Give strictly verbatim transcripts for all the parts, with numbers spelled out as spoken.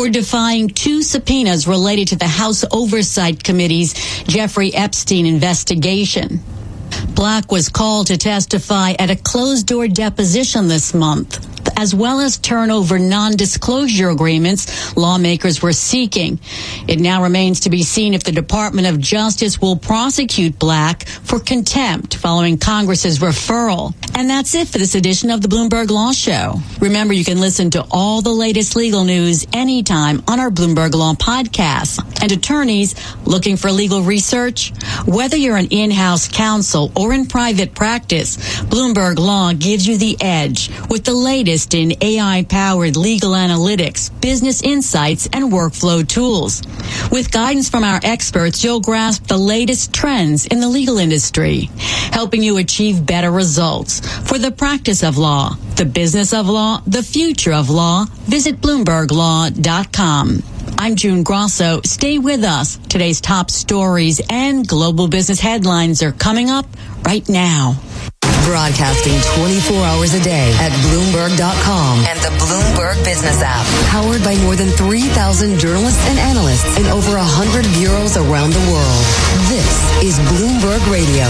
for defying two subpoenas related to the House Oversight Committee's Jeffrey Epstein investigation. Black was called to testify at a closed-door deposition this month, as well as turn over non-disclosure agreements lawmakers were seeking. It now remains to be seen if the Department of Justice will prosecute Black for contempt following Congress's referral. And that's it for this edition of the Bloomberg Law Show. Remember, you can listen to all the latest legal news anytime on our Bloomberg Law podcast. And attorneys looking for legal research? Whether you're an in-house counsel or in private practice, Bloomberg Law gives you the edge with the latest in A I-powered legal analytics, business insights, and workflow tools. With guidance from our experts, you'll grasp the latest trends in the legal industry, helping you achieve better results for the practice of law, the business of law, the future of law. Visit Bloomberg Law dot com. I'm June Grosso. Stay with us. Today's top stories and global business headlines are coming up right now. Broadcasting twenty-four hours a day at Bloomberg dot com and the Bloomberg Business app. Powered by more than three thousand journalists and analysts in over one hundred bureaus around the world. This is Bloomberg Radio.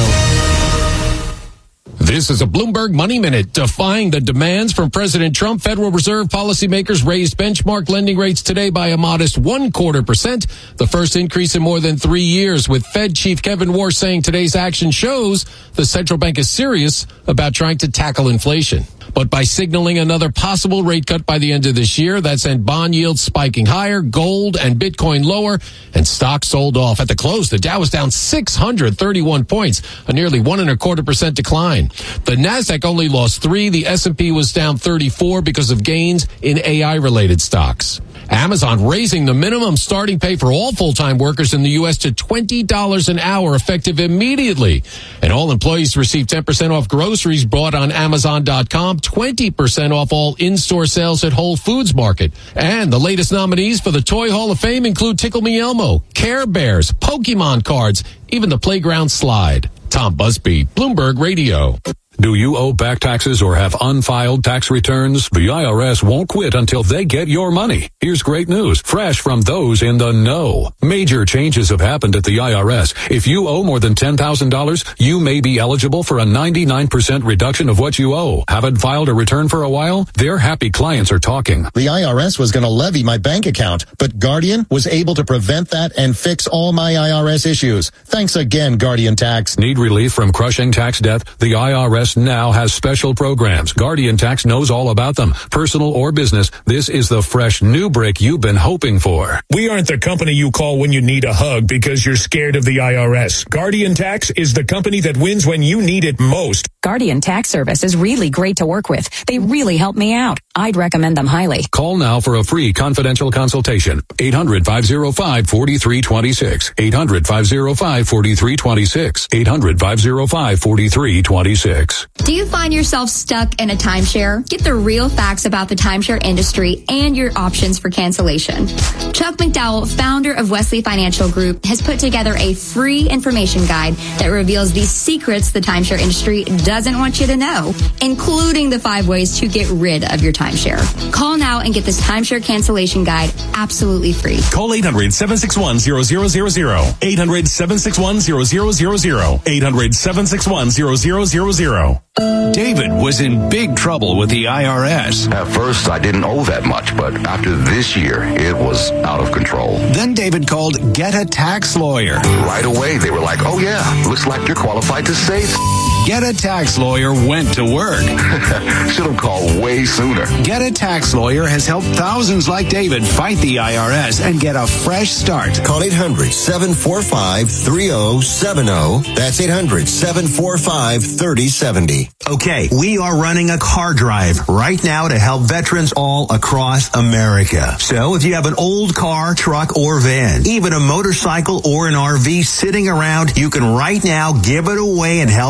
This is a Bloomberg Money Minute. Defying the demands from President Trump, Federal Reserve policymakers raised benchmark lending rates today by a modest one quarter percent, the first increase in more than three years, with Fed Chief Kevin Warsh saying today's action shows the central bank is serious about trying to tackle inflation. But by signaling another possible rate cut by the end of this year, that sent bond yields spiking higher, gold and Bitcoin lower, and stocks sold off. At the close, the Dow was down six hundred thirty-one points, a nearly one and a quarter percent decline. The Nasdaq only lost three. The S and P was down thirty-four because of gains in A I-related stocks. Amazon raising the minimum starting pay for all full-time workers in the U S to twenty dollars an hour, effective immediately. And all employees receive ten percent off groceries bought on Amazon dot com, twenty percent off all in-store sales at Whole Foods Market. And the latest nominees for the Toy Hall of Fame include Tickle Me Elmo, Care Bears, Pokemon cards, even the playground slide. Tom Busby, Bloomberg Radio. Do you owe back taxes or have unfiled tax returns? The I R S won't quit until they get your money. Here's great news, fresh from those in the know. Major changes have happened at the I R S. If you owe more than ten thousand dollars, you may be eligible for a ninety-nine percent reduction of what you owe. Haven't filed a return for a while? Their happy clients are talking. The I R S was going to levy my bank account, but Guardian was able to prevent that and fix all my I R S issues. Thanks again, Guardian Tax. Need relief from crushing tax debt? The I R S now has special programs. Guardian Tax knows all about them. Personal or business, this is the fresh new break you've been hoping for. We aren't the company you call when you need a hug because you're scared of the I R S. Guardian Tax is the company that wins when you need it most. Guardian Tax Service is really great to work with. They really help me out. I'd recommend them highly. Call now for a free confidential consultation. eight hundred, five oh five, four three two six. eight hundred, five oh five, four three two six. eight hundred, five oh five, four three two six. Do you find yourself stuck in a timeshare? Get the real facts about the timeshare industry and your options for cancellation. Chuck McDowell, founder of Wesley Financial Group, has put together a free information guide that reveals the secrets the timeshare industry doesn't want you to know, including the five ways to get rid of your timeshare. Call now and get this timeshare cancellation guide absolutely free. Call eight hundred, seven six one, zero zero zero zero. eight hundred, seven six one, zero zero zero zero. eight hundred, seven six one, zero zero zero zero. David was in big trouble with the I R S. At first, I didn't owe that much, but after this year, it was out of control. Then David called Get a Tax Lawyer. Right away, they were like, oh yeah, looks like you're qualified to save. Get a Tax Lawyer went to work. Should have called way sooner. Get a Tax Lawyer has helped thousands like David fight the I R S and get a fresh start. Call eight hundred, seven four five, three oh seven oh. That's eight hundred, seven four five, three oh seven oh. Okay, we are running a car drive right now to help veterans all across America. So if you have an old car, truck, or van, even a motorcycle or an R V sitting around, you can right now give it away and help the veterans.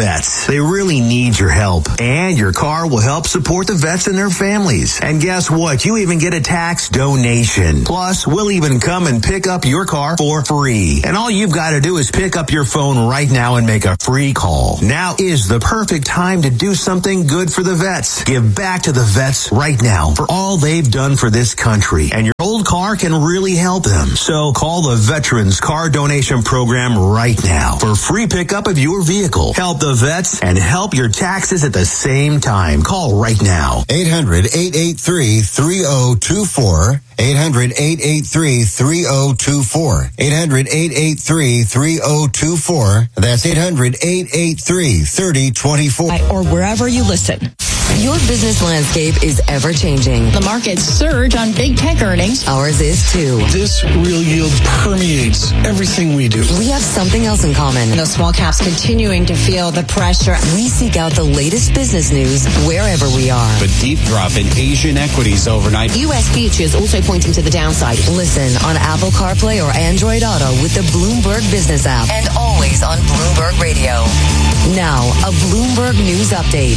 vets. They really need your help. And your car will help support the vets and their families. And guess what? You even get a tax donation. Plus, we'll even come and pick up your car for free. And all you've got to do is pick up your phone right now and make a free call. Now is the perfect time to do something good for the vets. Give back to the vets right now for all they've done for this country. And your old car can really help them. So call the Veterans Car Donation Program right now for free pickup of your vehicle. Help the vets and help your taxes at the same time. Call right now. eight hundred, eight eight three, three oh two four. eight hundred, eight eight three, three oh two four. eight hundred, eight eight three, three oh two four. That's eight hundred, eight eight three, three oh two four. Or wherever you listen. Your business landscape is ever-changing. The markets surge on big tech earnings. Ours is too. This real yield permeates everything we do. We have something else in common. Those small caps continuing to feel the pressure. We seek out the latest business news wherever we are. The deep drop in Asian equities overnight. U S futures also pointing to the downside. Listen on Apple CarPlay or Android Auto with the Bloomberg Business app. And always on Bloomberg Radio. Now, a Bloomberg News Update.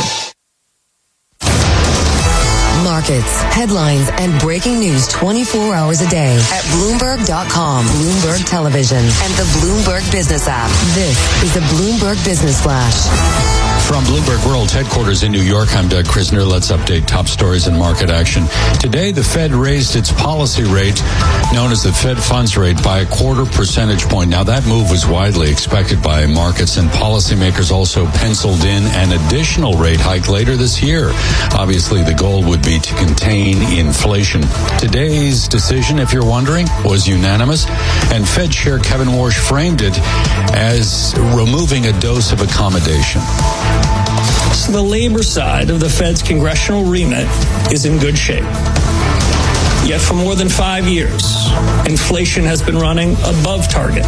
Markets, headlines, and breaking news twenty-four hours a day at Bloomberg dot com, Bloomberg Television, and the Bloomberg Business app. This is the Bloomberg Business Flash. From Bloomberg World headquarters in New York, I'm Doug Krisner. Let's update top stories and market action. Today, the Fed raised its policy rate, known as the Fed funds rate, by a quarter percentage point. Now, that move was widely expected by markets, and policymakers also penciled in an additional rate hike later this year. Obviously, the goal would be to contain inflation. Today's decision, if you're wondering, was unanimous, and Fed Chair Kevin Warsh framed it as removing a dose of accommodation. So the labor side of the Fed's congressional remit is in good shape. Yet for more than five years, inflation has been running above target.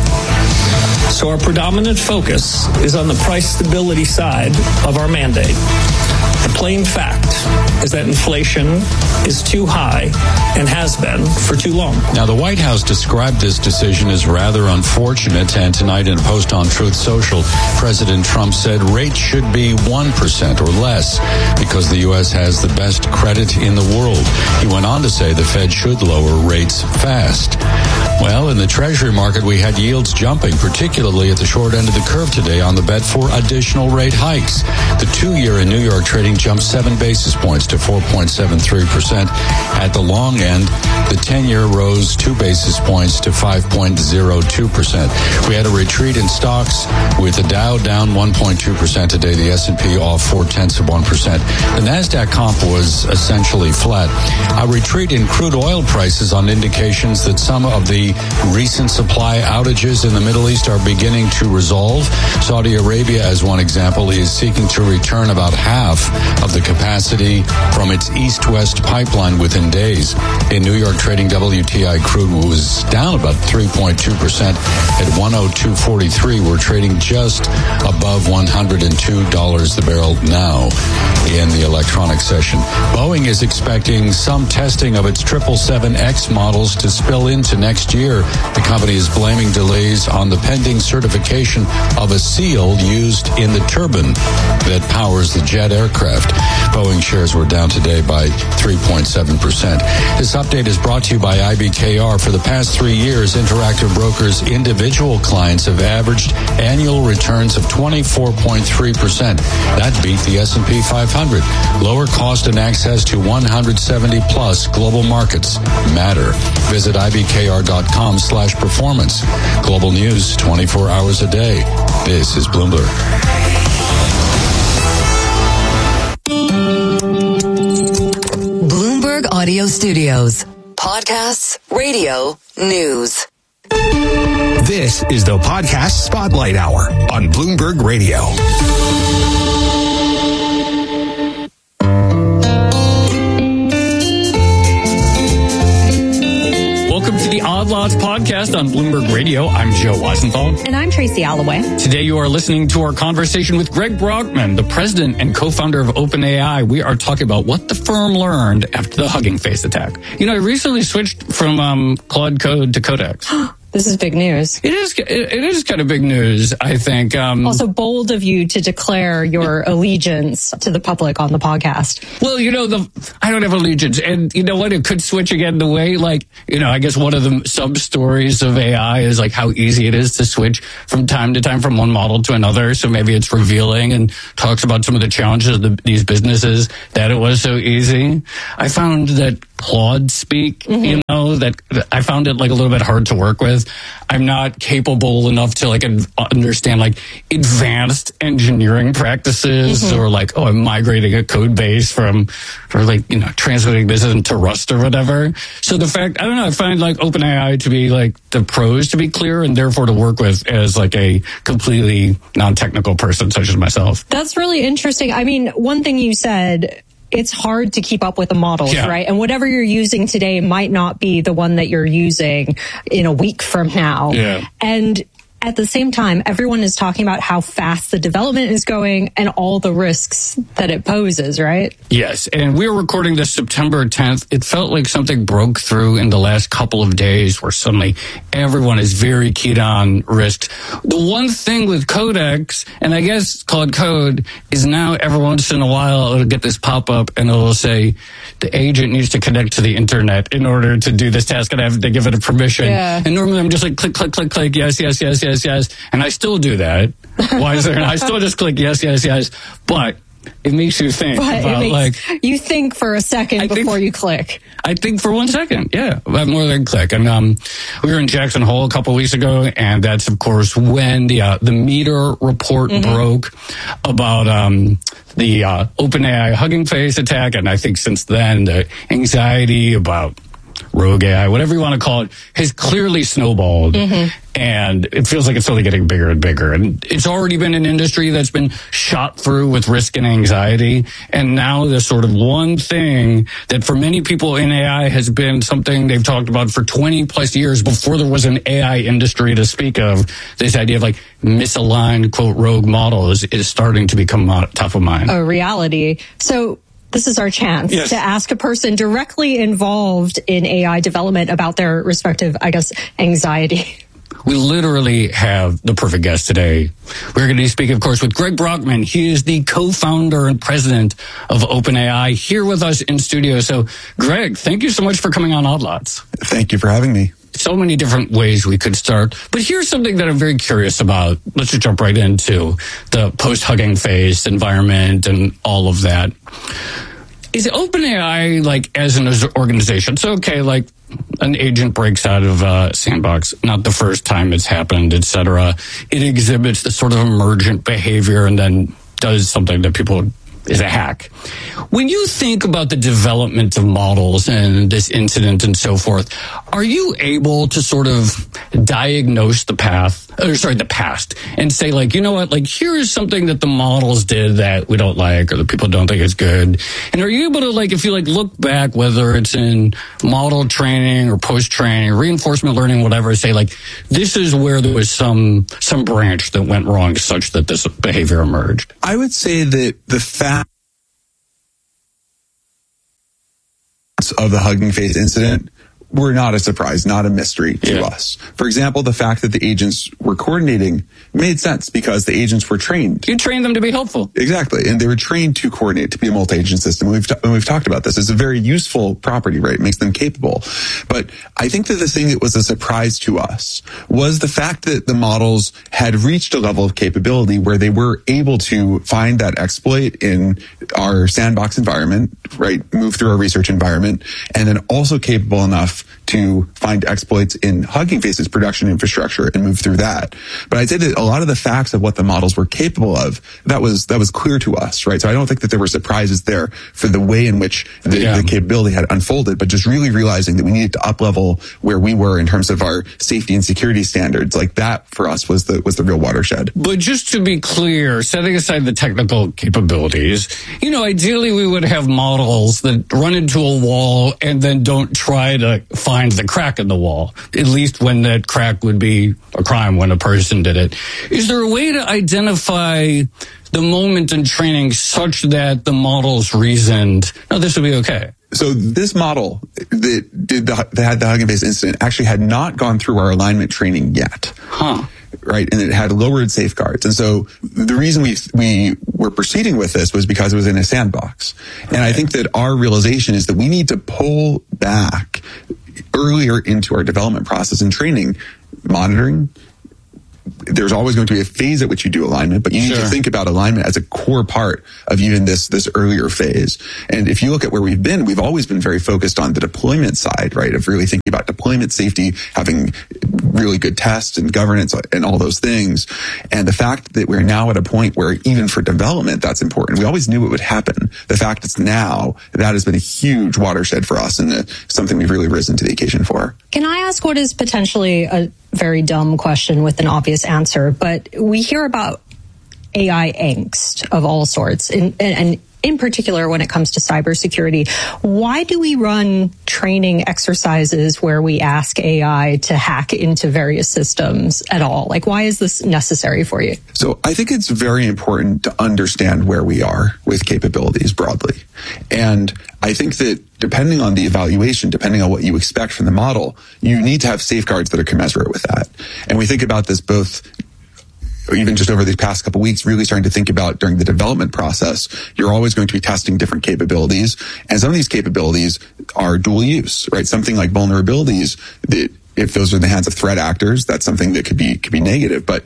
So our predominant focus is on the price stability side of our mandate. The plain fact is that inflation is too high and has been for too long. Now, the White House described this decision as rather unfortunate, and tonight in a post on Truth Social, President Trump said rates should be one percent or less because the U S has the best credit in the world. He went on to say the Fed should lower rates fast. Well, in the Treasury market, we had yields jumping, particularly at the short end of the curve today on the bet for additional rate hikes. The two-year in New York trading jumped seven basis points to four point seven three percent. At the long end, the ten-year rose two basis points to five point zero two percent. We had a retreat in stocks with the Dow down one point two percent today, the S and P off four-tenths of one percent. The NASDAQ comp was essentially flat. A retreat in crude oil prices on indications that some of the recent supply outages in the Middle East are beginning to resolve. Saudi Arabia, as one example, is seeking to return about half of the capacity from its east-west pipeline within days. In New York, trading W T I crude was down about three point two percent at one oh two forty-three. We're trading just above one hundred two dollars the barrel now in the electronic session. Boeing is expecting some testing of its triple seven X models to spill into next year. The company is blaming delays on the pending certification of a seal used in the turbine that powers the jet aircraft. Boeing shares were down today by three point seven percent. This update is brought to you by I B K R. For the past three years, Interactive Brokers' individual clients have averaged annual returns of twenty-four point three percent. That beat the S and P five hundred. Lower cost and access to one hundred seventy plus global markets matter. Visit I B K R dot com slash performance. Global news twenty-four hours a day. This is Bloomberg. Bloomberg Audio Studios. Podcasts, radio, news. This is the Podcast Spotlight Hour on Bloomberg Radio. Welcome to the Odd Lots podcast on Bloomberg Radio. I'm Joe Weisenthal. And I'm Tracy Alloway. Today you are listening to our conversation with Greg Brockman, the president and co-founder of OpenAI. We are talking about what the firm learned after the Hugging Face attack. You know, I recently switched from um, Claude Code to Codex. This is big news. It is. It, it is kind of big news, I think. Um, also bold of you to declare your allegiance to the public on the podcast. Well, you know, the I don't have allegiance, and you know what? It could switch again the way, like, you know, I guess one of the sub stories of A I is like how easy it is to switch from time to time from one model to another. So maybe it's revealing and talks about some of the challenges of the, these businesses that it was so easy. I found that Claude speak, mm-hmm. you know, that I found it like a little bit hard to work with. I'm not capable enough to like understand like advanced engineering practices mm-hmm. or like, oh, I'm migrating a code base from, or like, you know, transmitting this into Rust or whatever. So the fact, I don't know, I find like OpenAI to be like the pros to be clear and therefore to work with as like a completely non-technical person such as myself. That's really interesting. I mean, one thing you said, it's hard to keep up with the models, yeah. right? And whatever you're using today might not be the one that you're using in a week from now. Yeah. And at the same time, everyone is talking about how fast the development is going and all the risks that it poses, right? Yes. And we were recording this September tenth. It felt like something broke through in the last couple of days where suddenly everyone is very keyed on risks. The one thing with Codex, and I guess Claude Code, is now every once in a while it'll get this pop-up and it'll say the agent needs to connect to the internet in order to do this task and I have to give it a permission. Yeah. And normally I'm just like click, click, click, click, yes, yes, yes, yes. Yes, yes, and I still do that. Why is there? I still just click yes, yes, yes. But it makes you think but about makes, like you think for a second I before think, you click. I think for one second, yeah, more than click. And um, we were in Jackson Hole a couple of weeks ago, and that's of course when the uh, the Meter report mm-hmm. broke about um, the uh, OpenAI Hugging Face attack, and I think since then the anxiety about rogue A I, whatever you want to call it, has clearly snowballed. Mm-hmm. And it feels like it's only getting bigger and bigger. And it's already been an industry that's been shot through with risk and anxiety. And now there's sort of one thing that for many people in A I has been something they've talked about for twenty plus years before there was an A I industry to speak of. This idea of like misaligned, quote, rogue models is starting to become top of mind. A reality. So this is our chance yes. to ask a person directly involved in A I development about their respective, I guess, anxiety. We literally have the perfect guest today. We're going to speak, of course, with Greg Brockman. He is the co-founder and president of OpenAI here with us in studio. So, Greg, thank you so much for coming on Odd Lots. Thank you for having me. So many different ways we could start. But here's something that I'm very curious about. Let's just jump right into the post-Hugging Face environment and all of that. Is OpenAI, like, as an organization, so okay, like, an agent breaks out of a sandbox, not the first time it's happened, et cetera. It exhibits this sort of emergent behavior and then does something that people is a hack. When you think about the development of models and this incident and so forth, are you able to sort of diagnose the path, or sorry, the past, and say like, you know what, like here is something that the models did that we don't like or that people don't think is good? And are you able to like, if you like look back, whether it's in model training or post-training, reinforcement learning, whatever, say like, this is where there was some, some branch that went wrong such that this behavior emerged? I would say that the fact of the Hugging Face incident were not a surprise, not a mystery to yeah. us. For example, the fact that the agents were coordinating made sense because the agents were trained. You trained them to be helpful. Exactly. And they were trained to coordinate, to be a multi-agent system. We've, t- we've talked about this. It's a very useful property, right? It makes them capable. But I think that the thing that was a surprise to us was the fact that the models had reached a level of capability where they were able to find that exploit in our sandbox environment, right? Move through our research environment, and then also capable enough to find exploits in Hugging Face's production infrastructure and move through that. But I'd say that a lot of the facts of what the models were capable of, that was that was clear to us, right? So I don't think that there were surprises there for the way in which the, yeah. the capability had unfolded, but just really realizing that we needed to up-level where we were in terms of our safety and security standards. Like that for us was the was the real watershed. But just to be clear, setting aside the technical capabilities, you know, ideally we would have models that run into a wall and then don't try to find find the crack in the wall, at least when that crack would be a crime when a person did it. Is there a way to identify the moment in training such that the model's reasoned, no, this would be okay? So this model that did the, that had the Hugging Face incident actually had not gone through our alignment training yet. Huh. Right, and it had lowered safeguards. And so the reason we we were proceeding with this was because it was in a sandbox. And I think that our realization is that we need to pull back earlier into our development process and training, monitoring. There's always going to be a phase at which you do alignment, but you need sure. to think about alignment as a core part of even this this earlier phase. And if you look at where we've been, we've always been very focused on the deployment side, right, of really thinking about deployment safety, having really good tests and governance and all those things. And the fact that we're now at a point where even for development, that's important. We always knew it would happen. The fact it's now, that has been a huge watershed for us and uh, something we've really risen to the occasion for. Can I ask what is potentially a very dumb question with an obvious answer, but we hear about A I angst of all sorts, and, and in particular when it comes to cybersecurity. Why do we run training exercises where we ask A I to hack into various systems at all? Like, why is this necessary for you? So I think it's very important to understand where we are with capabilities broadly. And I think that depending on the evaluation, depending on what you expect from the model, you need to have safeguards that are commensurate with that. And we think about this both even just over these past couple of weeks, really starting to think about during the development process, you're always going to be testing different capabilities. And some of these capabilities are dual use, right? Something like vulnerabilities that if those are in the hands of threat actors, that's something that could be, could be negative. But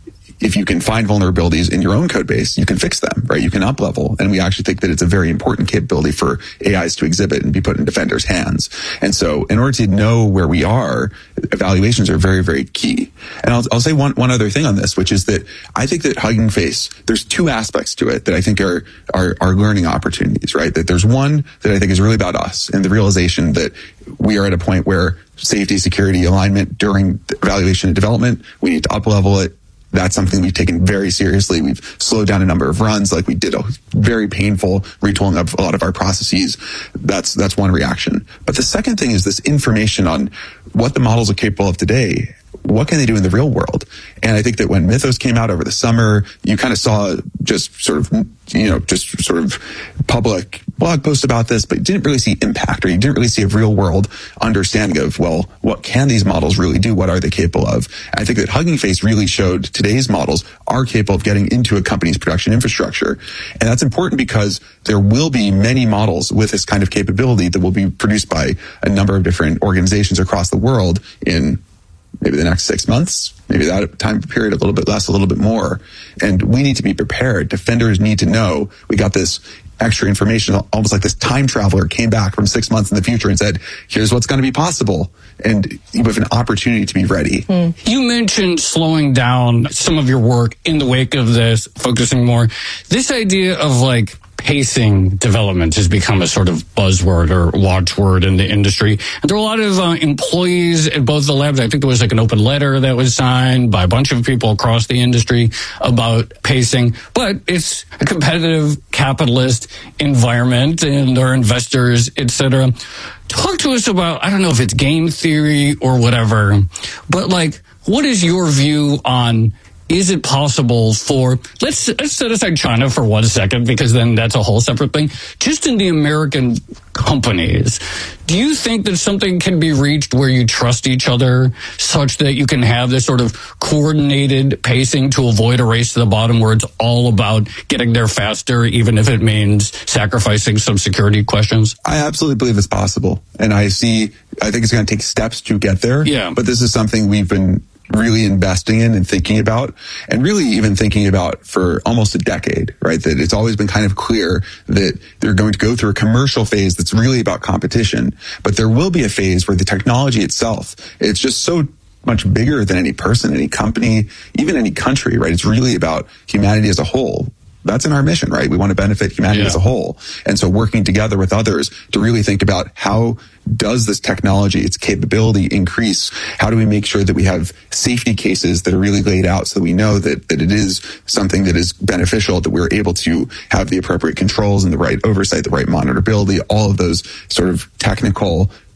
if you can find vulnerabilities in your own code base, you can fix them, right? You can up level. And we actually think that it's a very important capability for A Is to exhibit and be put in defenders' hands. And so in order to know where we are, evaluations are very, very key. And I'll, I'll say one, one other thing on this, which is that I think that Hugging Face, there's two aspects to it that I think are, are, are learning opportunities, right? That there's one that I think is really about us and the realization that we are at a point where safety, security, alignment during evaluation and development, we need to up level it. That's something we've taken very seriously. We've slowed down a number of runs, like we did a very painful retooling of a lot of our processes. That's, that's one reaction. But the second thing is this information on what the models are capable of today. What can they do in the real world? And I think that when Mythos came out over the summer, you kind of saw just sort of, you know, just sort of public blog posts about this, but you didn't really see impact, or you didn't really see a real world understanding of, well, what can these models really do? What are they capable of? And I think that Hugging Face really showed today's models are capable of getting into a company's production infrastructure. And that's important because there will be many models with this kind of capability that will be produced by a number of different organizations across the world in maybe the next six months, maybe that time period, a little bit less, a little bit more. And we need to be prepared. Defenders need to know we got this extra information, almost like this time traveler came back from six months in the future and said, here's what's going to be possible. And you have an opportunity to be ready. Mm. You mentioned slowing down some of your work in the wake of this, focusing more. This idea of like pacing development has become a sort of buzzword or watchword in the industry. And there are a lot of uh, employees at both the labs. I think there was like an open letter that was signed by a bunch of people across the industry about pacing. But it's a competitive capitalist environment and there are investors, et cetera. Talk to us about, I don't know if it's game theory or whatever, but like, what is your view on, is it possible for, let's, let's set aside China for one second, because then that's a whole separate thing. Just in the American companies, do you think that something can be reached where you trust each other such that you can have this sort of coordinated pacing to avoid a race to the bottom where it's all about getting there faster, even if it means sacrificing some security questions? I absolutely believe it's possible. And I see, I think it's going to take steps to get there. Yeah. But this is something we've been really investing in and thinking about, and really even thinking about for almost a decade, right? That it's always been kind of clear that they're going to go through a commercial phase that's really about competition, but there will be a phase where the technology itself, it's just so much bigger than any person, any company, even any country, right? It's really about humanity as a whole. That's in our mission, right? We want to benefit humanity yeah. as a whole. And so working together with others to really think about how does this technology, its capability increase? How do we make sure that we have safety cases that are really laid out so that we know that, that it is something that is beneficial, that we're able to have the appropriate controls and the right oversight, the right monitorability, all of those sort of technical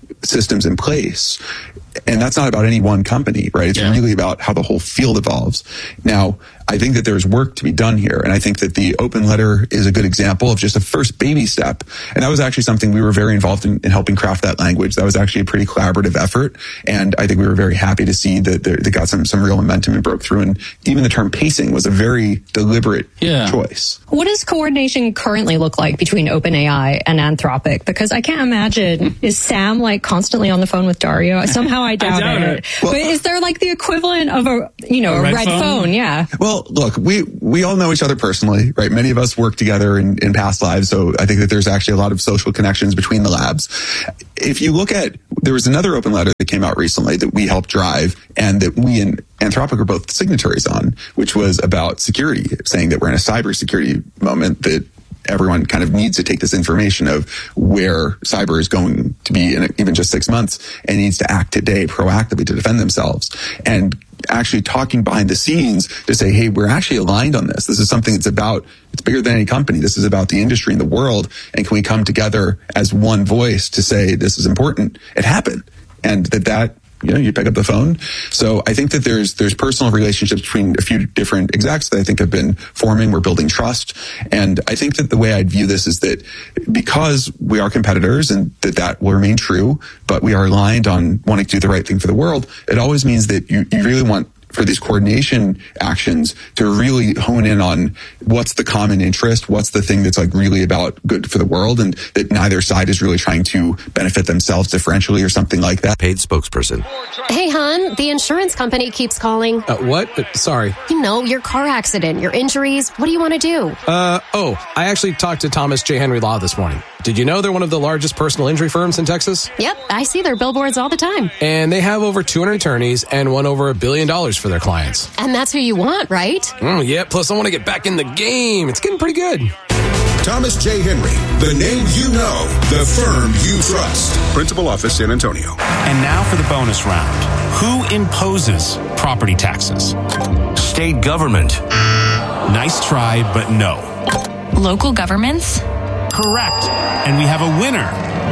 systems in place. And that's not about any one company, right? It's yeah. really about how the whole field evolves. Now, I think that there's work to be done here. And I think that the open letter is a good example of just a first baby step. And that was actually something we were very involved in, in helping craft that language. That was actually a pretty collaborative effort. And I think we were very happy to see that they got some, some real momentum and broke through. And even the term pacing was a very deliberate yeah. choice. What does coordination currently look like between OpenAI and Anthropic? Because I can't imagine, is Sam like constantly on the phone with Dario? Somehow I doubt, I doubt it. it. Well, but is there like the equivalent of a, you know, a, a red, red phone? phone? Yeah. Well, look, we, we all know each other personally, right? Many of us work together in, in past lives. So I think that there's actually a lot of social connections between the labs. If you look at, there was another open letter that came out recently that we helped drive and that we and Anthropic are both signatories on, which was about security, saying that we're in a cybersecurity moment that everyone kind of needs to take this information of where cyber is going to be in even just six months and needs to act today proactively to defend themselves. And actually talking behind the scenes to say, hey, we're actually aligned on this. This is something that's about, it's bigger than any company. This is about the industry and the world. And can we come together as one voice to say this is important? It happened. And that that You know, you pick up the phone. So I think that there's there's personal relationships between a few different execs that I think have been forming. We're building trust. And I think that the way I'd view this is that because we are competitors and that that will remain true, but we are aligned on wanting to do the right thing for the world, it always means that you, you really want for these coordination actions to really hone in on what's the common interest, what's the thing that's like really about good for the world, and that neither side is really trying to benefit themselves differentially or something like that. Paid spokesperson. Hey, hon, the insurance company keeps calling. Uh, what? Uh, sorry. You know, your car accident, your injuries. What do you want to do? Uh, oh, I actually talked to Thomas J. Henry Law this morning. Did you know they're one of the largest personal injury firms in Texas? Yep, I see their billboards all the time. And they have over two hundred attorneys and won over a billion dollars for their clients. And that's who you want, right? Mm, yeah, plus I want to get back in the game. It's getting pretty good. Thomas J. Henry, the name you know, the firm you trust. Principal office, San Antonio. And now for the bonus round. Who imposes property taxes? State government. Nice try, but no. Local governments? Correct. And we have a winner.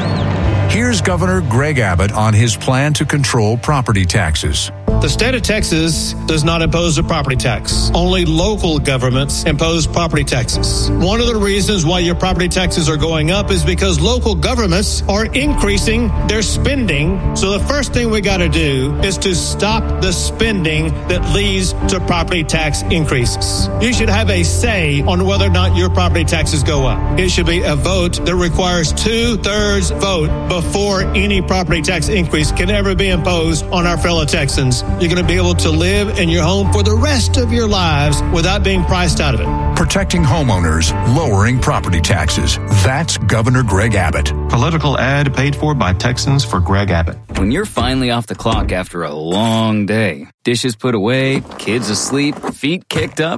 Here's Governor Greg Abbott on his plan to control property taxes. The state of Texas does not impose a property tax. Only local governments impose property taxes. One of the reasons why your property taxes are going up is because local governments are increasing their spending. So the first thing we got to do is to stop the spending that leads to property tax increases. You should have a say on whether or not your property taxes go up. It should be a vote that requires two-thirds vote before any property tax increase can ever be imposed on our fellow Texans. You're going to be able to live in your home for the rest of your lives without being priced out of it. Protecting homeowners, lowering property taxes. That's Governor Greg Abbott. Political ad paid for by Texans for Greg Abbott. When you're finally off the clock after a long day, dishes put away, kids asleep, feet kicked up,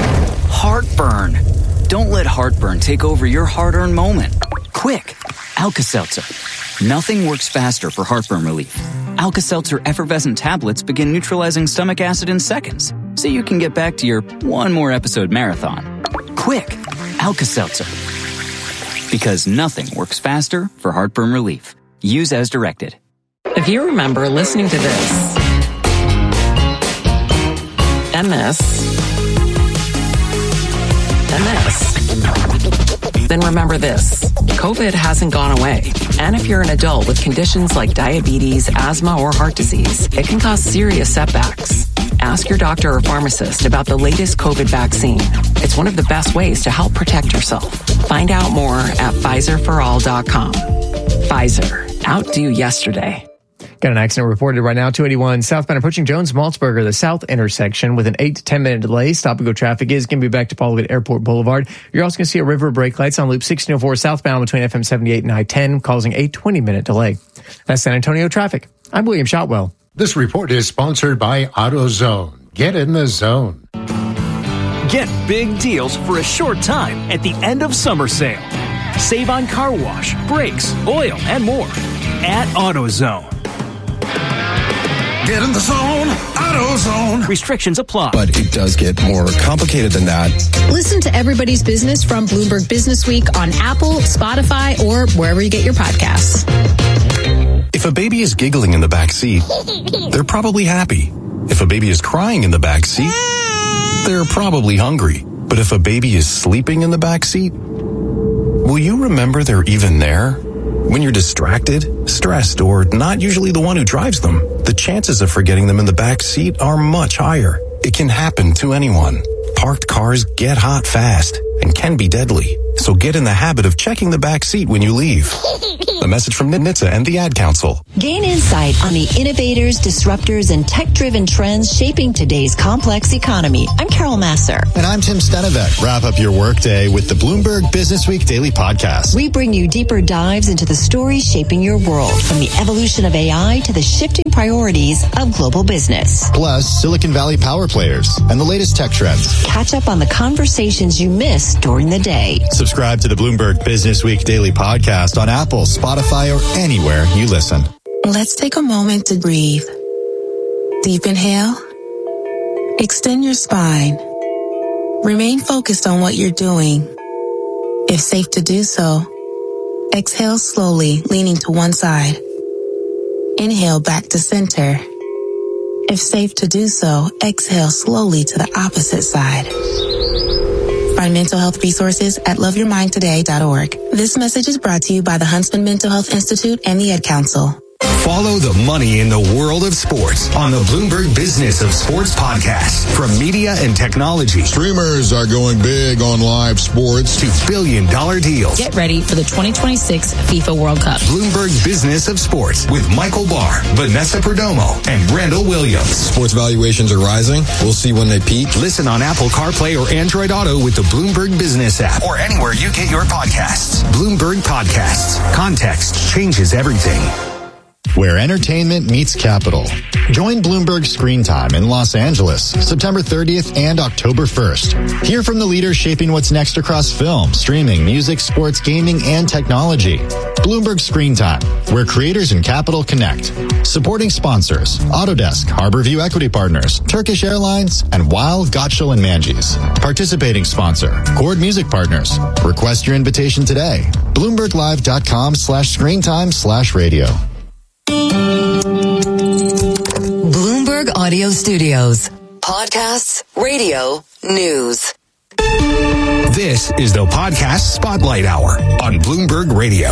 heartburn. Don't let heartburn take over your hard-earned moment. Quick, Alka-Seltzer. Nothing works faster for heartburn relief. Alka-Seltzer effervescent tablets begin neutralizing stomach acid in seconds, so you can get back to your one more episode marathon. Quick, Alka-Seltzer. Because nothing works faster for heartburn relief. Use as directed. If you remember listening to this, and this, and this, then remember this. COVID hasn't gone away. And if you're an adult with conditions like diabetes, asthma, or heart disease, it can cause serious setbacks. Ask your doctor or pharmacist about the latest COVID vaccine. It's one of the best ways to help protect yourself. Find out more at Pfizer for all dot com. Pfizer. Outdo yesterday. Got an accident reported right now, two eighty-one southbound approaching Jones-Maltzberger, the south intersection with an eight to ten minute delay. Stop and go traffic is going to be back to Pauldwood Airport Boulevard. You're also going to see a river brake lights on loop sixteen oh four southbound between F M seventy-eight and I ten, causing a twenty minute delay. That's San Antonio traffic. I'm William Shotwell. This report is sponsored by AutoZone. Get in the zone. Get big deals for a short time at the end of summer sale. Save on car wash, brakes, oil, and more at AutoZone. Get in the zone, AutoZone. Restrictions apply. But it does get more complicated than that. Listen to Everybody's Business from Bloomberg Business Week on Apple, Spotify, or wherever you get your podcasts. If If a baby is giggling in the back seat, they're probably happy. If a baby is crying in the back seat, they're probably hungry. But if a baby is sleeping in the back seat, will you remember they're even there? When you're distracted, stressed, or not usually the one who drives them, the chances of forgetting them in the back seat are much higher. It can happen to anyone. Parked cars get hot fast and can be deadly. So get in the habit of checking the back seat when you leave. A message from N H T S A and the Ad Council. Gain insight on the innovators, disruptors, and tech-driven trends shaping today's complex economy. I'm Carol Masser. And I'm Tim Stenevec. Wrap up your workday with the Bloomberg Business Week Daily Podcast. We bring you deeper dives into the stories shaping your world, from the evolution of A I to the shifting priorities of global business. Plus, Silicon Valley power players and the latest tech trends. Catch up on the conversations you missed during the day. Subscribe to the Bloomberg Business Week Daily Podcast on Apple, Spotify, or anywhere you listen. Let's take a moment to breathe. Deep inhale. Extend your spine. Remain focused on what you're doing. If safe to do so, exhale slowly, leaning to one side. Inhale back to center. If safe to do so, exhale slowly to the opposite side. Find mental health resources at love your mind today dot org. This message is brought to you by the Huntsman Mental Health Institute and the Ad Council. Follow the money in the world of sports on the Bloomberg Business of Sports podcast. From media and technology, streamers are going big on live sports, to billion dollar deals. Get ready for the twenty twenty-six FIFA World Cup. Bloomberg Business of Sports with Michael Barr, Vanessa Perdomo, and Randall Williams. Sports valuations are rising. We'll see when they peak. Listen on Apple CarPlay or Android Auto with the Bloomberg Business app, or anywhere you get your podcasts. Bloomberg Podcasts. Context changes everything. Where entertainment meets capital. Join Bloomberg Screen Time in Los Angeles, September thirtieth and October first. Hear from the leaders shaping what's next across film, streaming, music, sports, gaming, and technology. Bloomberg Screen Time, where creators and capital connect. Supporting sponsors, Autodesk, Harborview Equity Partners, Turkish Airlines, and Wild, Gottschall, and Manges. Participating sponsor, Chord Music Partners. Request your invitation today. BloombergLive.com slash screentime slash radio. Bloomberg Audio Studios. Podcasts, radio, news. This is the Podcast Spotlight Hour on Bloomberg Radio.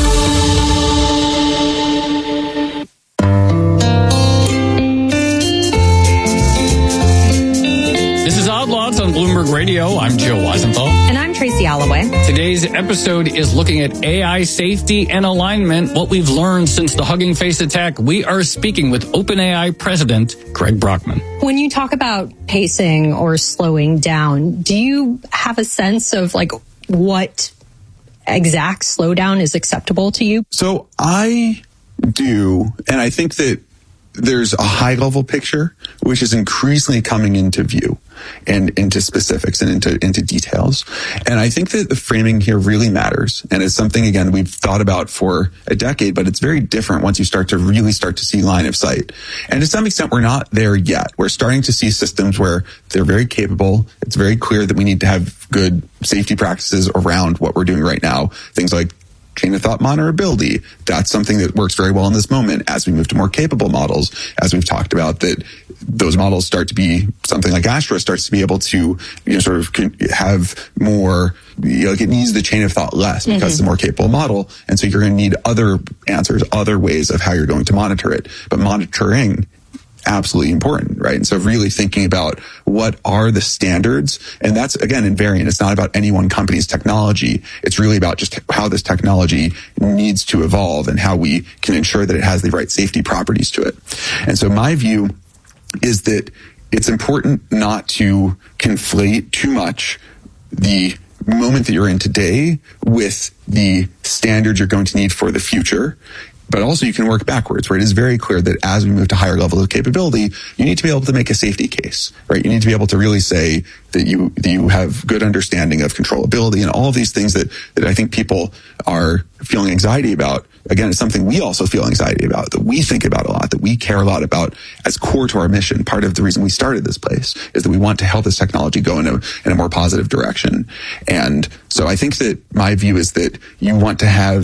This is Outlaws on Bloomberg Radio. I'm Joe Weisenthal. And I'm Tracy Alloway. Today's episode is looking at A I safety and alignment, what we've learned since the Hugging Face attack. We are speaking with OpenAI President Greg Brockman. When you talk about pacing or slowing down, do you have a sense of like what exact slowdown is acceptable to you? So I do, and I think that there's a high level picture, which is increasingly coming into view and into specifics and into, into details. And I think that the framing here really matters. And it's something, again, we've thought about for a decade, but it's very different once you start to really start to see line of sight. And to some extent, we're not there yet. We're starting to see systems where they're very capable. It's very clear that we need to have good safety practices around what we're doing right now. Things like chain of thought monitorability. That's something that works very well in this moment as we move to more capable models, as we've talked about, that those models start to be something like Astra starts to be able to, you know, sort of have more, you know, like it needs the chain of thought less because mm-hmm. it's a more capable model. And so you're going to need other answers, other ways of how you're going to monitor it. But monitoring, absolutely important, right? And so really thinking about what are the standards, and that's, again, invariant. It's not about any one company's technology. It's really about just how this technology needs to evolve and how we can ensure that it has the right safety properties to it. And so my view is that it's important not to conflate too much the moment that you're in today with the standards you're going to need for the future. But also you can work backwards, right? It is very clear that as we move to higher levels of capability, you need to be able to make a safety case, right? You need to be able to really say that you that you have good understanding of controllability and all of these things that, that I think people are feeling anxiety about. Again, it's something we also feel anxiety about, that we think about a lot, that we care a lot about as core to our mission. Part of the reason we started this place is that we want to help this technology go in a, in a more positive direction. And so I think that my view is that you want to have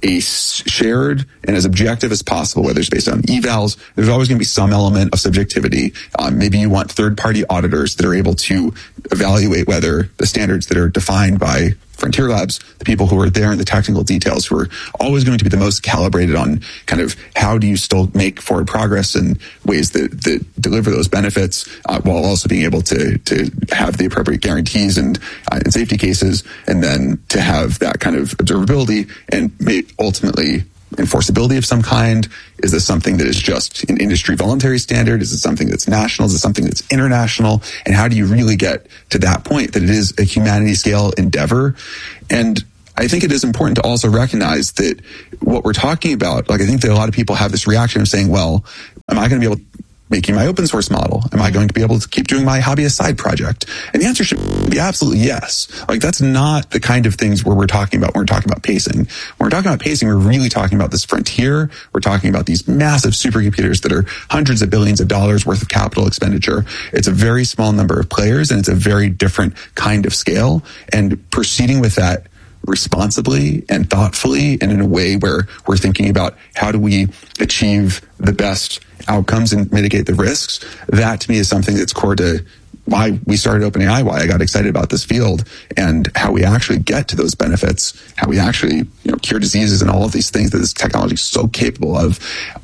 a shared and as objective as possible, whether it's based on evals. There's always going to be some element of subjectivity. Um, maybe you want third-party auditors that are able to evaluate whether the standards that are defined by Frontier Labs, the people who are there in the technical details, who are always going to be the most calibrated on kind of how do you still make forward progress in ways that, that deliver those benefits, uh, while also being able to to have the appropriate guarantees and, uh, and safety cases, and then to have that kind of observability and may ultimately enforceability of some kind. Is this something that is just an industry voluntary standard? Is it something that's national? Is it something that's international? And how do you really get to that point that it is a humanity scale endeavor? And I think it is important to also recognize that what we're talking about, like I think that a lot of people have this reaction of saying, well, am I going to be able to making my open source model? Am I going to be able to keep doing my hobbyist side project? And the answer should be absolutely yes. Like that's not the kind of things where we're talking about when we're talking about pacing. When we're talking about pacing, we're really talking about this frontier. We're talking about these massive supercomputers that are hundreds of billions of dollars worth of capital expenditure. It's a very small number of players, and it's a very different kind of scale. And proceeding with that responsibly and thoughtfully and in a way where we're thinking about how do we achieve the best outcomes and mitigate the risks, that to me is something that's core to why we started OpenAI, why I got excited about this field, and how we actually get to those benefits, how we actually, you know, cure diseases and all of these things that this technology is so capable of.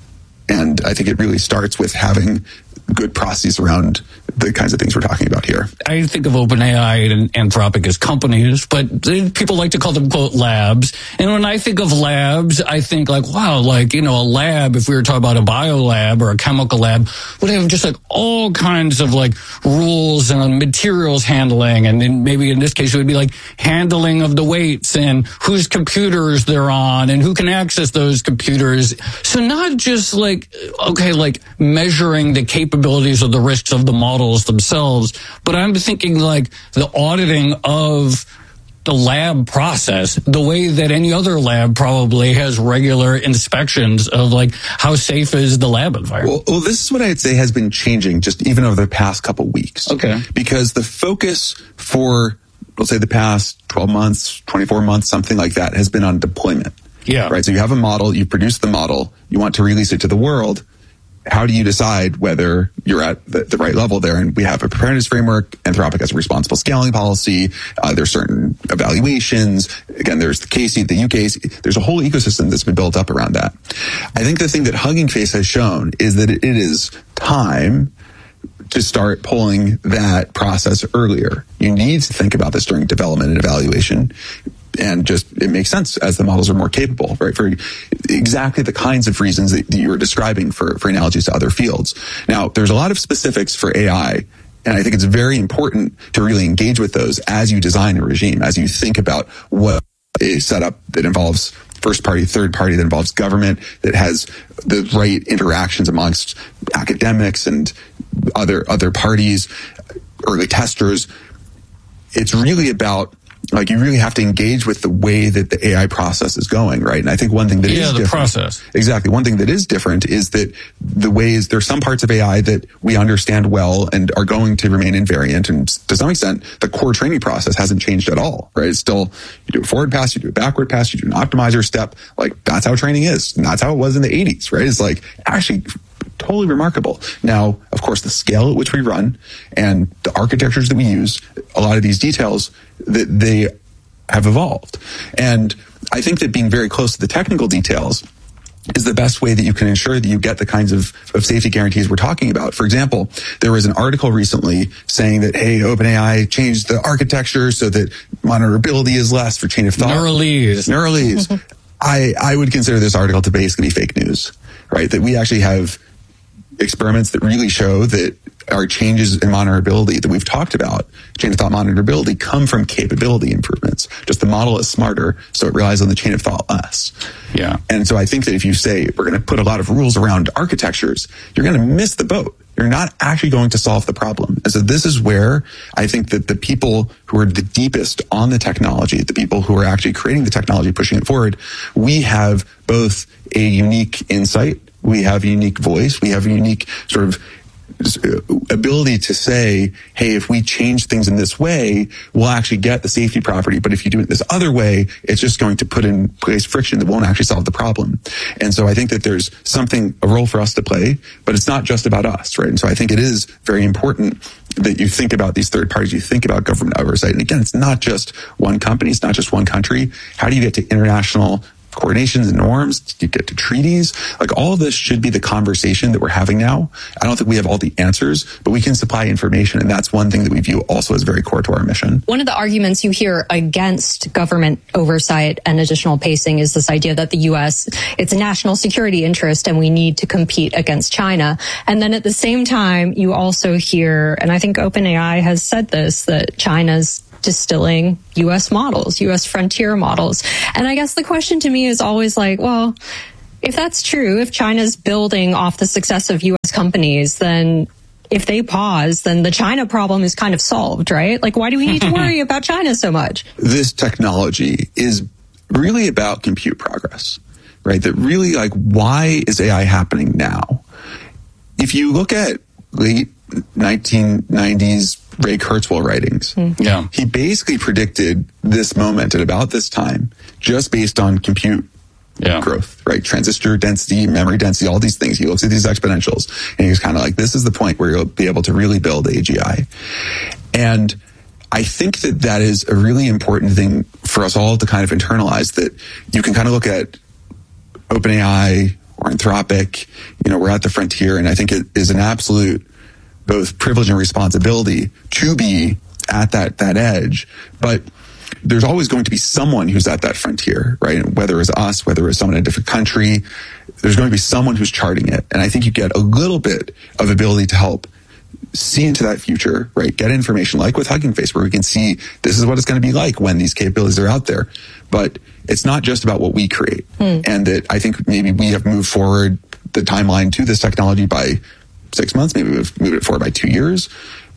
And I think it really starts with having good processes around the kinds of things we're talking about here. I think of OpenAI and Anthropic as companies, but people like to call them, quote, labs. And when I think of labs, I think like, wow, like, you know, a lab, if we were talking about a bio lab or a chemical lab, would have just like all kinds of like rules and materials handling. And then maybe in this case, it would be like handling of the weights and whose computers they're on and who can access those computers. So not just like, okay, like measuring the capabilities of the risks of the models themselves, but I'm thinking like the auditing of the lab process, the way that any other lab probably has regular inspections of like how safe is the lab environment. Well, well this is what I'd say has been changing just even over the past couple weeks. Okay. Because the focus for, let's say, the past twelve months, twenty-four months, something like that, has been on deployment. Yeah. Right. So you have a model, you produce the model, you want to release it to the world. How do you decide whether you're at the, the right level there? And we have a preparedness framework. Anthropic has a responsible scaling policy. Uh, there's certain evaluations. Again, there's the K C, the U K C. There's a whole ecosystem that's been built up around that. I think the thing that Hugging Face has shown is that it is time to start pulling that process earlier. You need to think about this during development and evaluation. And just, it makes sense as the models are more capable, right? For exactly the kinds of reasons that you were describing for, for analogies to other fields. Now, there's a lot of specifics for A I, and I think it's very important to really engage with those as you design a regime, as you think about what a setup that involves first party, third party, that involves government, that has the right interactions amongst academics and other, other parties, early testers. It's really about, like, you really have to engage with the way that the A I process is going, right? And I think one thing that yeah, is the different, process. Exactly. One thing that is different is that the ways, there's some parts of A I that we understand well and are going to remain invariant. And to some extent, the core training process hasn't changed at all, right? It's still, you do a forward pass, you do a backward pass, you do an optimizer step. Like, that's how training is. And that's how it was in the eighties, right? It's like actually totally remarkable. Now, of course, the scale at which we run and the architectures that we use, a lot of these details, that they have evolved. And I think that being very close to the technical details is the best way that you can ensure that you get the kinds of, of safety guarantees we're talking about. For example, there was an article recently saying that, hey, OpenAI changed the architecture so that monitorability is less for chain of thought. Neuralese. Neuralese. I, I would consider this article to basically be fake news, right? That we actually have experiments that really show that our changes in monitorability that we've talked about, chain of thought monitorability, come from capability improvements. Just the model is smarter, so it relies on the chain of thought less. Yeah. And so I think that if you say we're going to put a lot of rules around architectures, you're going to miss the boat. You're not actually going to solve the problem. And so this is where I think that the people who are the deepest on the technology, the people who are actually creating the technology, pushing it forward, we have both a unique insight, we have a unique voice, we have a unique sort of ability to say, hey, if we change things in this way, we'll actually get the safety property. But if you do it this other way, it's just going to put in place friction that won't actually solve the problem. And so I think that there's something, a role for us to play, but it's not just about us, right? And so I think it is very important that you think about these third parties, you think about government oversight. And again, it's not just one company, it's not just one country. How do you get to international coordinations and norms? You get to treaties. Like, all of this should be the conversation that we're having now. I don't think we have all the answers, but we can supply information. And that's one thing that we view also as very core to our mission. One of the arguments you hear against government oversight and additional pacing is this idea that the U S, it's a national security interest and we need to compete against China. And then at the same time, you also hear, and I think OpenAI has said this, that China's distilling U S models, U S frontier models. And I guess the question to me is always like, well, if that's true, if China's building off the success of U S companies, then if they pause, then the China problem is kind of solved, right? Like, why do we need to worry about China so much? This technology is really about compute progress, right? That really, like, why is A I happening now? If you look at late nineteen nineties Ray Kurzweil writings, mm. yeah, he basically predicted this moment at about this time just based on compute yeah. growth, right? Transistor density, memory density, all these things. He looks at these exponentials and he's kind of like, this is the point where you'll be able to really build A G I. And I think that that is a really important thing for us all to kind of internalize, that you can kind of look at OpenAI or Anthropic, you know, we're at the frontier, and I think it is an absolute both privilege and responsibility to be at that that edge. But there's always going to be someone who's at that frontier, right? Whether it's us, whether it's someone in a different country, there's going to be someone who's charting it. And I think you get a little bit of ability to help see into that future, right? Get information like with Hugging Face, where we can see this is what it's going to be like when these capabilities are out there. But it's not just about what we create. Hmm. And that I think maybe we have moved forward the timeline to this technology by six months, maybe we've moved it forward by two years.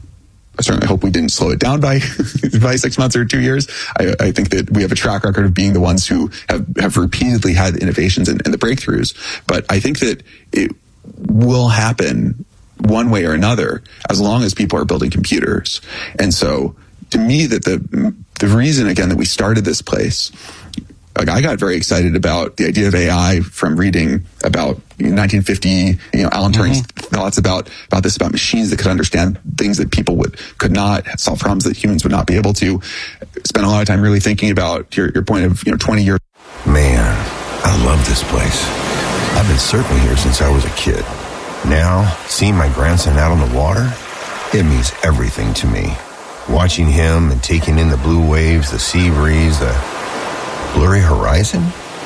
I certainly hope we didn't slow it down by by six months or two years. I, I think that we have a track record of being the ones who have, have repeatedly had innovations and, and the breakthroughs. But I think that it will happen one way or another as long as people are building computers. And so to me, that the the reason, again, that we started this place, like, I got very excited about the idea of A I from reading about nineteen fifty, you know, Alan Turing's mm-hmm. thoughts about, about this, about machines that could understand things that people would, could not, solve problems that humans would not be able to. Spend a lot of time really thinking about your, your point of, you know, twenty years. Man, I love this place. I've been surfing here since I was a kid. Now, seeing my grandson out on the water, it means everything to me. Watching him and taking in the blue waves, the sea breeze, the blurry horizon?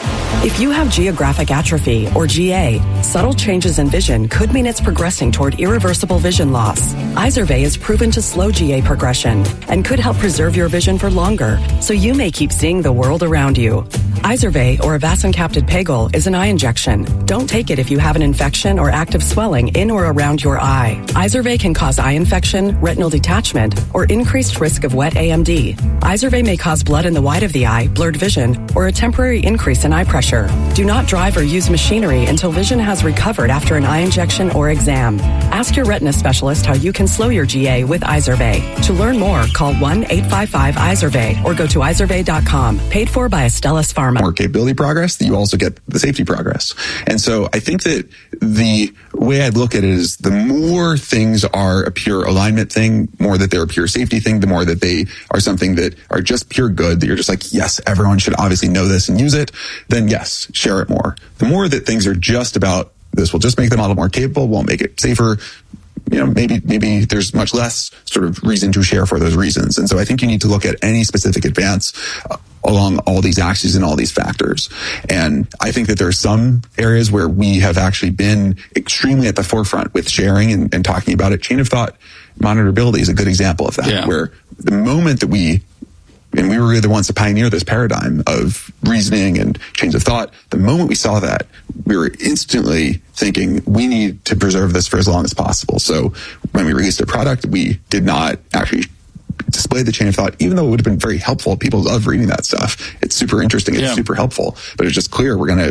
If you have geographic atrophy, or G A, subtle changes in vision could mean it's progressing toward irreversible vision loss. Izervay is proven to slow G A progression and could help preserve your vision for longer, so you may keep seeing the world around you. Izervay, or avacincaptad pegol, is an eye injection. Don't take it if you have an infection or active swelling in or around your eye. Izervay can cause eye infection, retinal detachment, or increased risk of wet A M D. Izervay may cause blood in the white of the eye, blurred vision, or a temporary increase in eye pressure. Do not drive or use machinery until vision has recovered after an eye injection or exam. Ask your retina specialist how you can slow your G A with Izervay. To learn more, call one eight five five Izervay or go to izervay dot com. Paid for by Astellas Pharma. More capability progress, that you also get the safety progress. And so I think that the way I look at it is, the more things are a pure alignment thing, more that they're a pure safety thing, the more that they are something that are just pure good, that you're just like, yes, everyone should obviously know this and use it, then yes, share it more. The more that things are just about, this will just make the model more capable, won't make it safer, you know, maybe maybe there's much less sort of reason to share for those reasons. And so I think you need to look at any specific advance uh, along all these axes and all these factors. And I think that there are some areas where we have actually been extremely at the forefront with sharing and, and talking about it. Chain of thought monitorability is a good example of that, yeah. where the moment that we, and we were really the ones to pioneer this paradigm of reasoning and chains of thought, the moment we saw that, we were instantly thinking, we need to preserve this for as long as possible. So when we released a product, we did not actually display the chain of thought, even though it would have been very helpful. People love reading that stuff. It's super interesting. It's yeah. super helpful. But it's just clear we're going to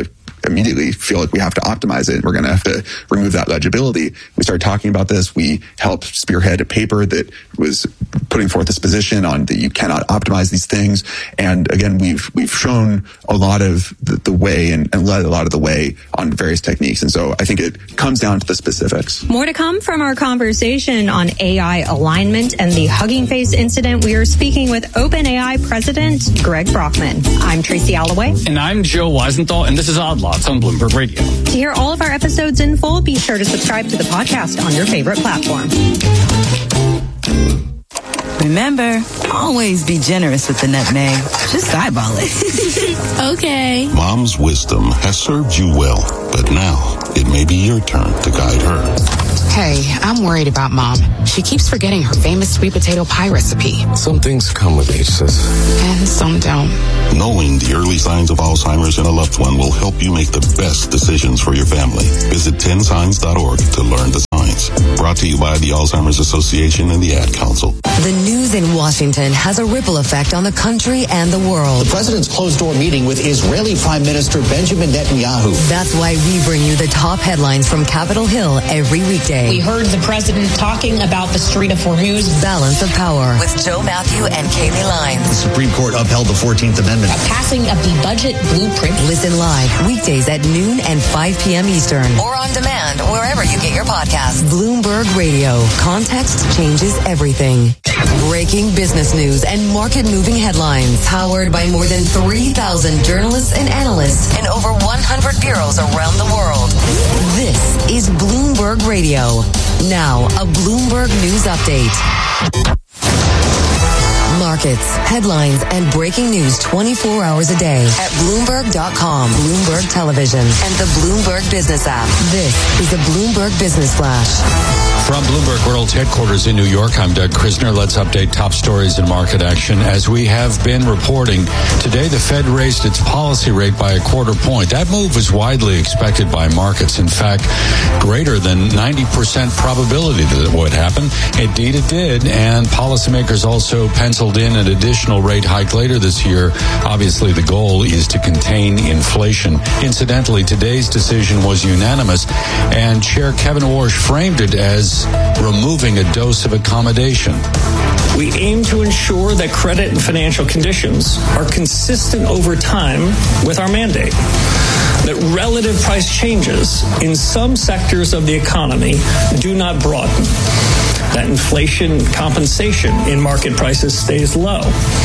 immediately feel like we have to optimize it. We're going to have to remove that legibility. We started talking about this. We helped spearhead a paper that was putting forth this position on that you cannot optimize these things. And again, we've we've shown a lot of the, the way and, and led a lot of the way on various techniques. And so I think it comes down to the specifics. More to come from our conversation on A I alignment and the Hugging Face incident. We are speaking with OpenAI President Greg Brockman. I'm Tracy Alloway. And I'm Joe Weisenthal, and this is Odd Lots on Bloomberg Radio. To hear all of our episodes in full, be sure to subscribe to the podcast on your favorite platform. Remember, always be generous with the nutmeg. Just eyeball it. Okay. Mom's wisdom has served you well, but now it may be your turn to guide her. Hey, I'm worried about Mom. She keeps forgetting her famous sweet potato pie recipe. Some things come with age, sis. And some don't. Knowing the early signs of Alzheimer's in a loved one will help you make the best decisions for your family. Visit ten signs dot org to learn the signs. Brought to you by the Alzheimer's Association and the Ad Council. The news in Washington has a ripple effect on the country and the world. The president's closed-door meeting with Israeli Prime Minister Benjamin Netanyahu. That's why we bring you the top headlines from Capitol Hill every weekday. We heard the president talking about the Strait of Hormuz. Balance of Power with Joe Matthew and Kaylee Lyons. The Supreme Court upheld the fourteenth Amendment. A passing of the budget blueprint. Listen live weekdays at noon and five p.m. Eastern. Or on demand wherever you get your podcasts. Bloomberg Radio. Context changes everything. Breaking business news and market-moving headlines. Powered by more than three thousand journalists and analysts in over one hundred bureaus around the world. This is Bloomberg Radio. Now, a Bloomberg News Update. Markets, headlines, and breaking news twenty-four hours a day at Bloomberg dot com, Bloomberg Television, and the Bloomberg Business app. This is the Bloomberg Business Flash. From Bloomberg World's headquarters in New York, I'm Doug Krisner. Let's update top stories in market action. As we have been reporting, today the Fed raised its policy rate by a quarter point. That move was widely expected by markets. In fact, greater than ninety percent probability that it would happen. Indeed, it did. And policymakers also penciled in an additional rate hike later this year. Obviously, the goal is to contain inflation. Incidentally, today's decision was unanimous, and Chair Kevin Warsh framed it as removing a dose of accommodation. We aim to ensure that credit and financial conditions are consistent over time with our mandate, that relative price changes in some sectors of the economy do not broaden, that inflation compensation in market prices stays low,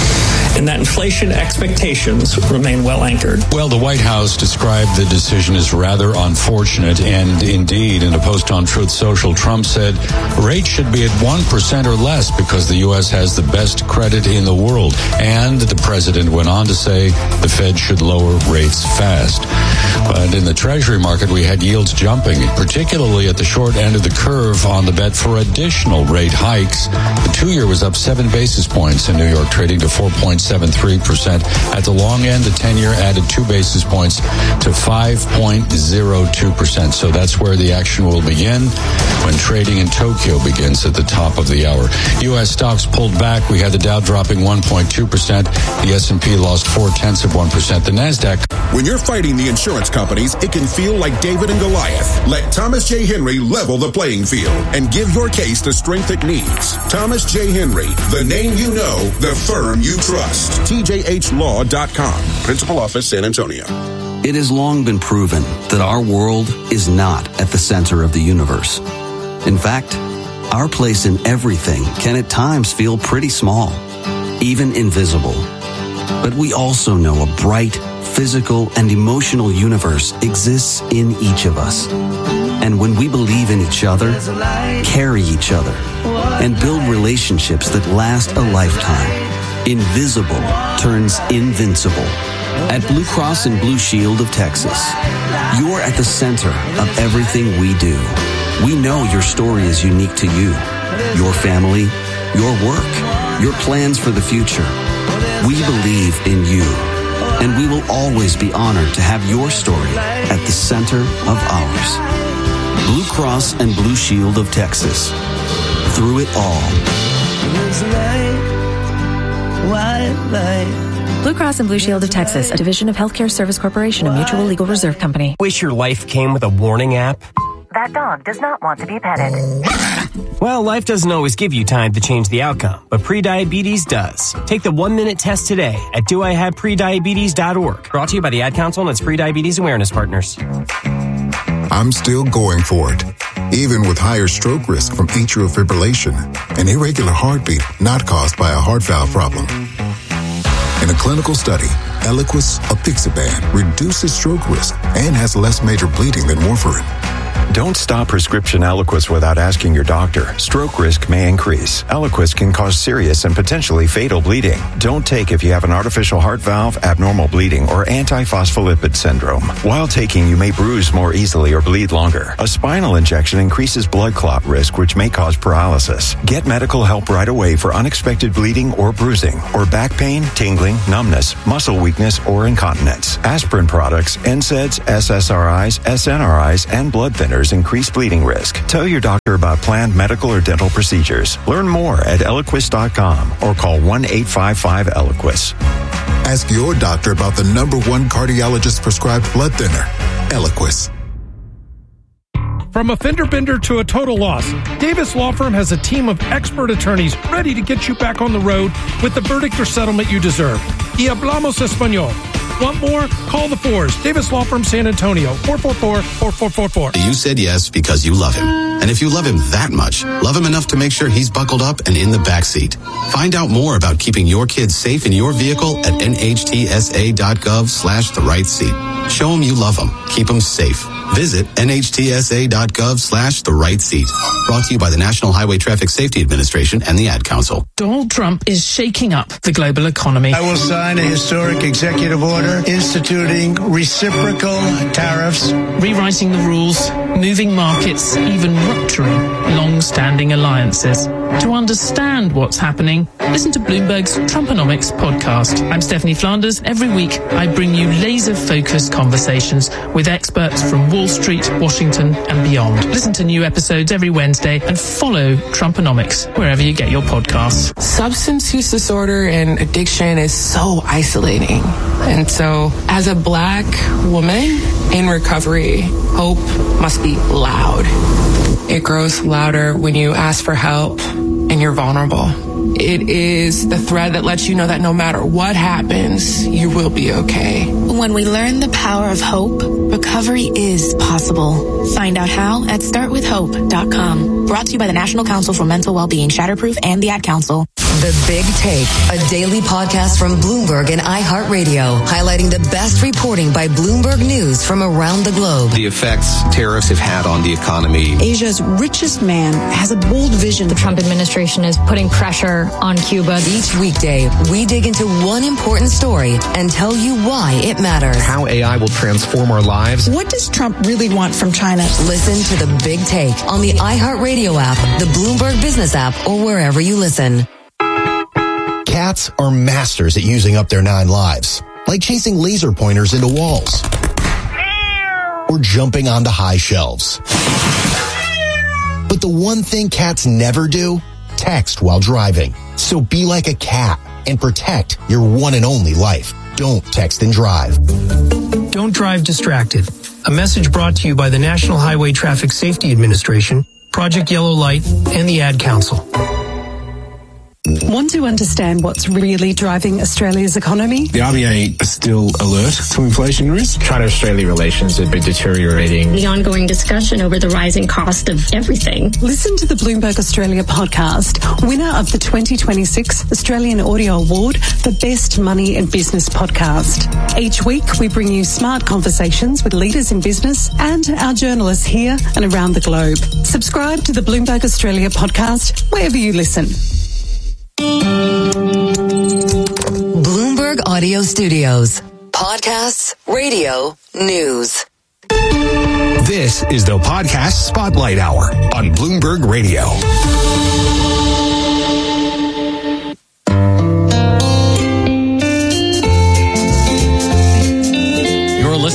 and that inflation expectations remain well anchored. Well, the White House described the decision as rather unfortunate, and indeed, in a post on Truth Social, Trump said rates should be at one percent or less because the U S has the best credit in the world. And the president went on to say the Fed should lower rates fast. But in the Treasury market, we had yields jumping, particularly at the short end of the curve on the bet for additional rate hikes. The two-year was up seven basis points in New York, trading to four point seven three percent. At the long end, the ten-year added two basis points to five point zero two percent. So that's where the action will begin when trading in Tokyo begins at the top of the hour. U S stocks pulled back. We had the Dow dropping one point two percent. The S and P lost four-tenths of one percent. The NASDAQ. When you're fighting the insurance companies, it can feel like David and Goliath. Let Thomas J. Henry level the playing field and give your case the strength it needs. Thomas J. Henry, the name you know, the firm you trust. T J H law dot com. Principal Office, San Antonio. It has long been proven that our world is not at the center of the universe. In fact, our place in everything can at times feel pretty small, even invisible. But we also know a bright, physical, and emotional universe exists in each of us. And when we believe in each other, carry each other, and build relationships that last a lifetime, invisible turns invincible. At Blue Cross and Blue Shield of Texas, you're at the center of everything we do. We know your story is unique to you, your family, your work, your plans for the future. We believe in you, and we will always be honored to have your story at the center of ours. Blue Cross and Blue Shield of Texas. Through it all. White light, Blue Cross and Blue Shield of Texas, a division of Healthcare Service Corporation, a mutual legal reserve company. Wish your life came with a warning app? That dog does not want to be petted. Well, life doesn't always give you time to change the outcome, but prediabetes does. Take the one-minute test today at do I have prediabetes dot org. Brought to you by the Ad Council and its Prediabetes Awareness Partners. I'm still going for it, even with higher stroke risk from atrial fibrillation, an irregular heartbeat not caused by a heart valve problem. In a clinical study, Eliquis apixaban reduces stroke risk and has less major bleeding than warfarin. Don't stop prescription Eliquis without asking your doctor. Stroke risk may increase. Eliquis can cause serious and potentially fatal bleeding. Don't take if you have an artificial heart valve, abnormal bleeding, or antiphospholipid syndrome. While taking, you may bruise more easily or bleed longer. A spinal injection increases blood clot risk, which may cause paralysis. Get medical help right away for unexpected bleeding or bruising, or back pain, tingling, numbness, muscle weakness, or incontinence. Aspirin products, N SAIDs, S S R Is, S N R Is, and blood thinners increase bleeding risk. Tell your doctor about planned medical or dental procedures. Learn more at Eliquis dot com or call one eight five five Eliquis. Ask your doctor about the number one cardiologist prescribed blood thinner, Eliquis. From a fender bender to a total loss, Davis Law Firm has a team of expert attorneys ready to get you back on the road with the verdict or settlement you deserve. Y hablamos español. Want more? Call the Fours. Davis Law Firm, San Antonio. four four four, four four four four. You said yes because you love him. And if you love him that much, love him enough to make sure he's buckled up and in the back seat. Find out more about keeping your kids safe in your vehicle at nhtsa.gov slash the right seat. Show him you love him. Keep him safe. Visit nhtsa.gov slash the right seat. Brought to you by the National Highway Traffic Safety Administration and the Ad Council. Donald Trump is shaking up the global economy. I will sign a historic executive order instituting reciprocal tariffs, rewriting the rules, moving markets, even rupturing long-standing alliances. To understand what's happening, listen to Bloomberg's Trumponomics podcast. I'm Stephanie Flanders. Every week, I bring you laser-focused conversations with experts from Wall Street, Washington, and beyond. Listen to new episodes every Wednesday and follow Trumponomics wherever you get your podcasts. Substance use disorder and addiction is so isolating. And so, as a Black woman in recovery, hope must be loud. It grows louder when you ask for help and you're vulnerable. It is the thread that lets you know that no matter what happens, you will be okay. When we learn the power of hope, recovery is possible. Find out how at start with hope dot com. Brought to you by the National Council for Mental Wellbeing, Shatterproof, and the Ad Council. The Big Take, a daily podcast from Bloomberg and iHeartRadio, highlighting the best reporting by Bloomberg News from around the globe. The effects tariffs have had on the economy. Asia's richest man has a bold vision. The Trump administration is putting pressure on Cuba. Each weekday, we dig into one important story and tell you why it matters. How A I will transform our lives. What does Trump really want from China? Listen to The Big Take on the iHeartRadio app, the Bloomberg Business app, or wherever you listen. Cats are masters at using up their nine lives, like chasing laser pointers into walls or jumping onto high shelves. But the one thing cats never do, text while driving. So be like a cat and protect your one and only life. Don't text and drive. Don't drive distracted. A message brought to you by the National Highway Traffic Safety Administration, Project Yellow Light, and the Ad Council. Want to understand what's really driving Australia's economy? The R B A is still alert to inflation risk. China-Australia relations have been deteriorating. The ongoing discussion over the rising cost of everything. Listen to the Bloomberg Australia podcast, winner of the twenty twenty-six Australian Audio Award for Best Money and Business Podcast. Each week, we bring you smart conversations with leaders in business and our journalists here and around the globe. Subscribe to the Bloomberg Australia podcast wherever you listen. Bloomberg Audio Studios. Podcasts, radio, news. This is the Podcast Spotlight Hour on Bloomberg Radio.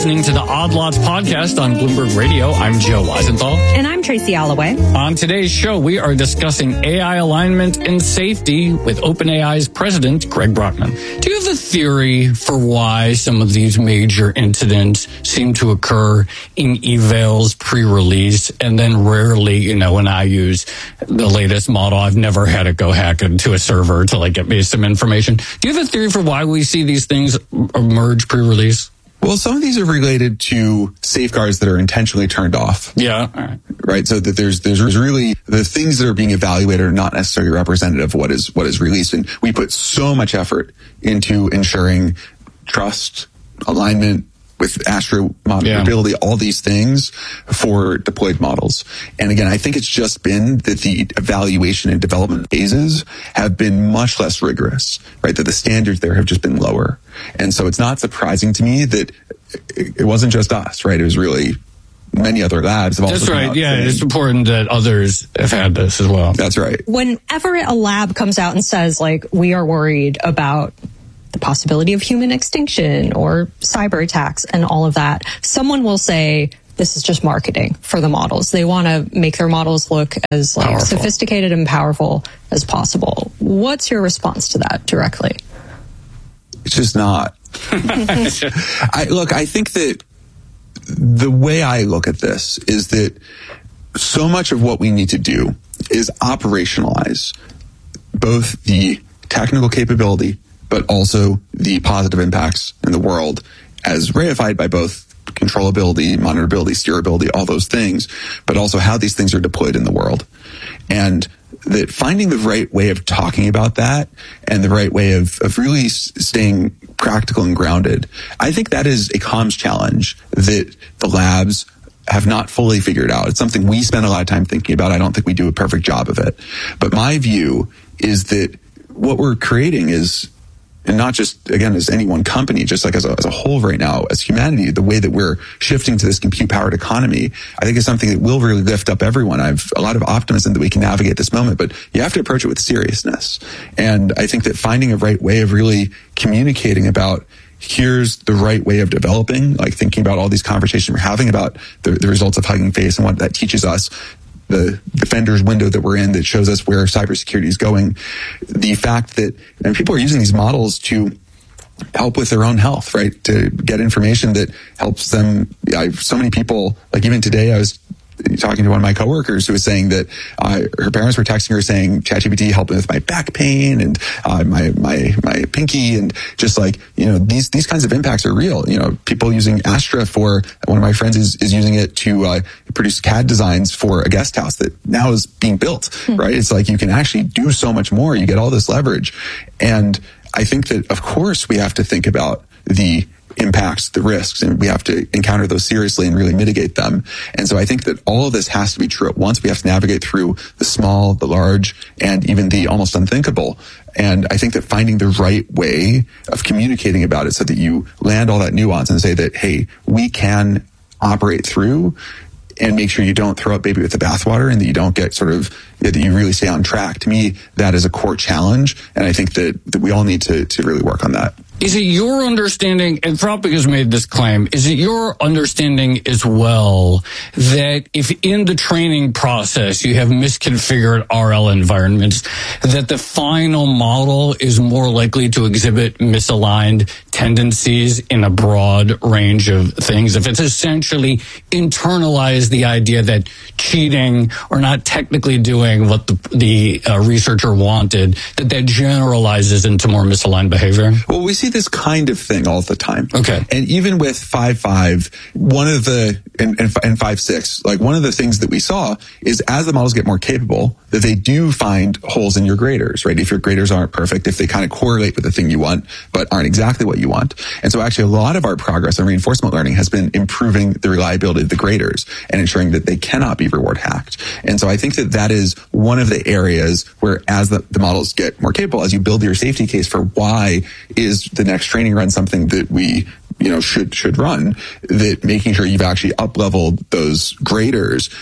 listening to the Odd Lots podcast on Bloomberg Radio. I'm Joe Weisenthal. And I'm Tracy Alloway. On today's show, we are discussing A I alignment and safety with OpenAI's president, Greg Brockman. Do you have a theory for why some of these major incidents seem to occur in evals pre-release and then rarely, you know, when I use the latest model, I've never had it go hack into a server to like get me some information. Do you have a theory for why we see these things emerge pre-release? Well, some of these are related to safeguards that are intentionally turned off. Yeah. All right. Right. So that there's there's really the things that are being evaluated are not necessarily representative of what is what is released. And we put so much effort into ensuring trust, alignment with Astra monitorability, yeah. all these things for deployed models. And again, I think it's just been that the evaluation and development phases have been much less rigorous, right? That the standards there have just been lower. And so it's not surprising to me that it wasn't just us, right? It was really many other labs. Have That's also right. Yeah, it's important that others have had this as well. That's right. Whenever a lab comes out and says, like, we are worried about the possibility of human extinction or cyber attacks and all of that, someone will say this is just marketing for the models. They want to make their models look as like powerful. Sophisticated and powerful as possible. What's your response to that directly? It's just not. I look, I think that the way I look at this is that so much of what we need to do is operationalize both the technical capability but also the positive impacts in the world as reified by both controllability, monitorability, steerability, all those things, but also how these things are deployed in the world. And that finding the right way of talking about that and the right way of, of really staying practical and grounded, I think that is a comms challenge that the labs have not fully figured out. It's something we spend a lot of time thinking about. I don't think we do a perfect job of it. But my view is that what we're creating is, and not just, again, as any one company, just like as a, as a whole right now, as humanity, the way that we're shifting to this compute-powered economy, I think is something that will really lift up everyone. I have a lot of optimism that we can navigate this moment, but you have to approach it with seriousness. And I think that finding a right way of really communicating about here's the right way of developing, like thinking about all these conversations we're having about the, the results of Hugging Face and what that teaches us, the Defender's window that we're in that shows us where cybersecurity is going. The fact that and people are using these models to help with their own health, right? To get information that helps them. I, so many people, like even today, I was talking to one of my coworkers who was saying that uh, her parents were texting her saying, ChatGPT helped me with my back pain and uh, my my my pinky, and just like, you know, these these kinds of impacts are real. You know, people using Astra for, one of my friends is, is using it to uh, produce C A D designs for a guest house that now is being built, mm-hmm. right? It's like you can actually do so much more. You get all this leverage. And I think that, of course, we have to think about the impacts, the risks, and we have to encounter those seriously and really mitigate them. And so I think that all of this has to be true at once. We have to navigate through the small, the large, and even the almost unthinkable. And I think that finding the right way of communicating about it so that you land all that nuance and say that, hey, we can operate through and make sure you don't throw out baby with the bathwater and that you don't get sort of, that you really stay on track. To me, that is a core challenge. And I think that, that we all need to, to really work on that. Is it your understanding, Anthropic has made this claim, is it your understanding as well that if in the training process you have misconfigured R L environments, that the final model is more likely to exhibit misaligned tendencies in a broad range of things? If it's essentially internalized the idea that cheating or not technically doing what the, the uh, researcher wanted, that that generalizes into more misaligned behavior? Well, we see this kind of thing all the time. Okay. And even with five point five, one of the, and, and, and five point six, like one of the things that we saw is as the models get more capable, that they do find holes in your graders, right? If your graders aren't perfect, if they kind of correlate with the thing you want, but aren't exactly what you want. And so actually a lot of our progress on reinforcement learning has been improving the reliability of the graders and ensuring that they cannot be reward hacked. And so I think that that is one of the areas where as the, the models get more capable, as you build your safety case for why is the next training run something that we, you know, should, should run, that making sure you've actually up leveled those graders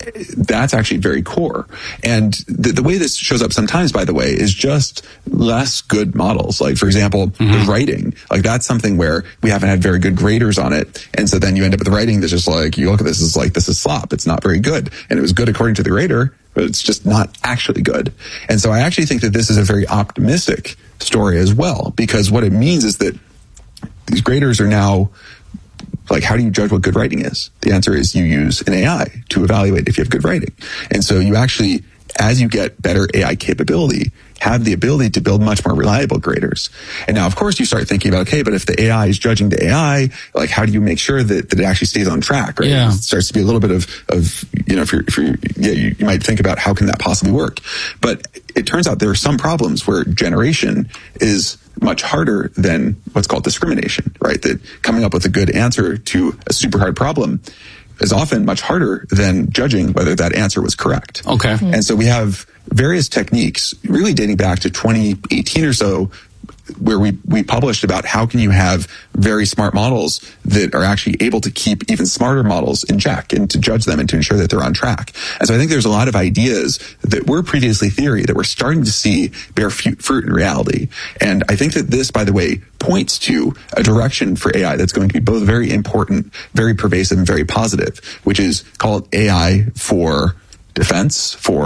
that's actually very core. And the, the way this shows up sometimes, by the way, is just less good models. Like, for example, mm-hmm. the writing. Like, that's something where we haven't had very good graders on it. And so then you end up with writing that's just like, you look at this, it's like, this is slop. It's not very good. And it was good according to the grader, but it's just not actually good. And so I actually think that this is a very optimistic story as well, because what it means is that these graders are now, like, how do you judge what good writing is? The answer is you use an A I to evaluate if you have good writing. And so you actually, as you get better A I capability, have the ability to build much more reliable graders. And now, of course, you start thinking about, okay, but if the A I is judging the A I, like, how do you make sure that, that it actually stays on track, right? Yeah. It starts to be a little bit of, of, you know, if you're, if you're, yeah, you, you might think about how can that possibly work? But it turns out there are some problems where generation is much harder than what's called discrimination, right? That coming up with a good answer to a super hard problem is often much harder than judging whether that answer was correct. Okay. Mm-hmm. And so we have various techniques really dating back to twenty eighteen or so, where we, we published about how can you have very smart models that are actually able to keep even smarter models in check and to judge them and to ensure that they're on track. And so I think there's a lot of ideas that were previously theory that we're starting to see bear fruit in reality. And I think that this, by the way, points to a direction for A I that's going to be both very important, very pervasive, and very positive, which is called A I for defense, for